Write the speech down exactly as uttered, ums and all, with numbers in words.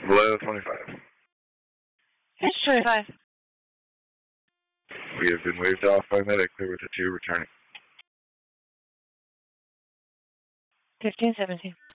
Below twenty-five. It's twenty-five. We have been waved off by medic. There was a two returning. Fifteen seventeen.